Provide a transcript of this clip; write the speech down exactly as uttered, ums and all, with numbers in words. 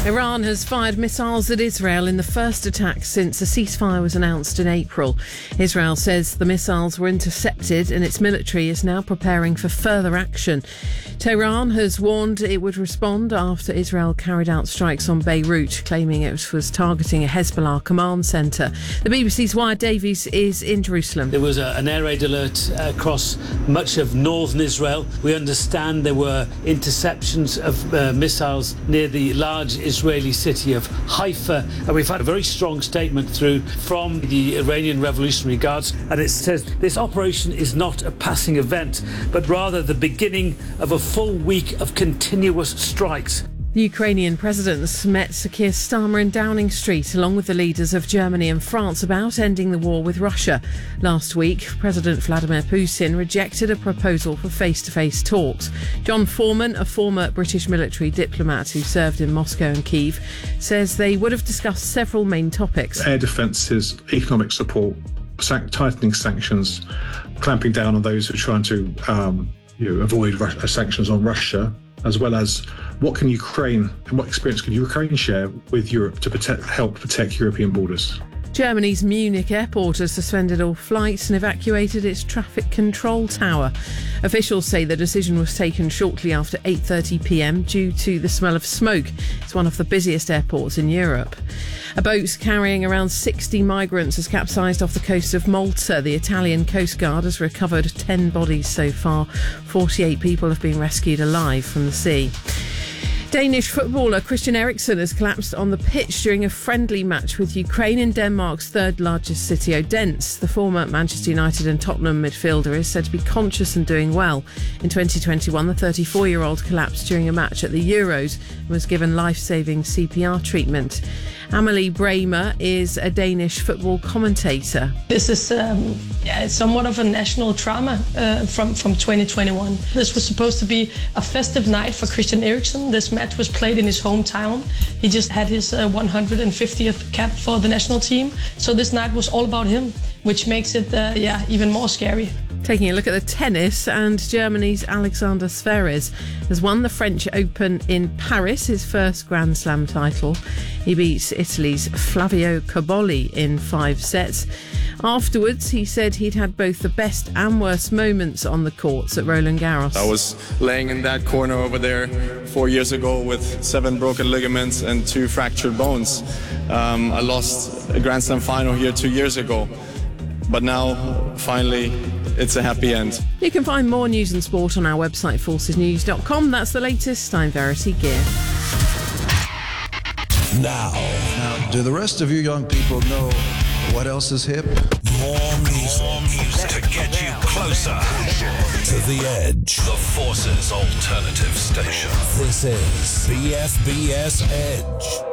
Iran has fired missiles at Israel in the first attack since a ceasefire was announced in April. Israel says the missiles were intercepted and its military is now preparing for further action. Tehran has warned it would respond after Israel carried out strikes on Beirut, claiming it was targeting a Hezbollah command centre. The B B C's Wyatt Davies is in Jerusalem. There was a, an air raid alert across much of northern Israel. We understand there were interceptions of uh, missiles near the large Israeli city of Haifa, and we've had a very strong statement through from the Iranian Revolutionary Guards, and it says this operation is not a passing event but rather the beginning of a full week of continuous strikes. The Ukrainian presidents met Keir Starmer in Downing Street along with the leaders of Germany and France about ending the war with Russia. Last week, President Vladimir Putin rejected a proposal for face-to-face talks. John Foreman, a former British military diplomat who served in Moscow and Kyiv, says they would have discussed several main topics. Air defences, economic support, san- tightening sanctions, clamping down on those who are trying to um, you know, avoid Rus- sanctions on Russia, as well as what can Ukraine and what experience can Ukraine share with Europe to protect, help protect European borders. Germany's Munich airport has suspended all flights and evacuated its traffic control tower. Officials say the decision was taken shortly after eight thirty p.m. due to the smell of smoke. It's one of the busiest airports in Europe. A boat carrying around sixty migrants has capsized off the coast of Malta. The Italian Coast Guard has recovered ten bodies so far. forty-eight people have been rescued alive from the sea. Danish footballer Christian Eriksen has collapsed on the pitch during a friendly match with Ukraine in Denmark's third largest city, Odense. The former Manchester United and Tottenham midfielder is said to be conscious and doing well. In twenty twenty-one, the thirty-four-year-old collapsed during a match at the Euros and was given life-saving C P R treatment. Amelie Bremer is a Danish football commentator. This is um, yeah, it's somewhat of a national trauma uh, from, from twenty twenty-one. This was supposed to be a festive night for Christian Eriksen. This match was played in his hometown. He just had his uh, one hundred fiftieth cap for the national team. So this night was all about him, which makes it uh, yeah, even more scary. Taking a look at the tennis, and Germany's Alexander Zverev has won the French Open in Paris, his first Grand Slam title. He beats Italy's Flavio Cobolli in five sets. Afterwards, he said he'd had both the best and worst moments on the courts at Roland Garros. I was laying in that corner over there four years ago with seven broken ligaments and two fractured bones. Um, I lost a Grand Slam final here two years ago. But now, finally, it's a happy end. You can find more news and sport on our website, forces news dot com. That's the latest. I'm Verity Gear. Now, now, do the rest of you young people know what else is hip? More music, More music to get you closer to the edge. The Forces Alternative Station. This is B F B S Edge.